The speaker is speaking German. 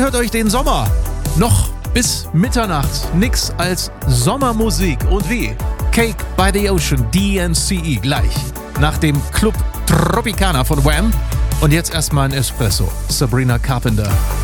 hört euch den Sommer. Noch bis Mitternacht nix als Sommermusik. Und wie? Cake by the Ocean, DNCE gleich. Nach dem Club Tropicana von Wham. Und jetzt erstmal ein Espresso. Sabrina Carpenter.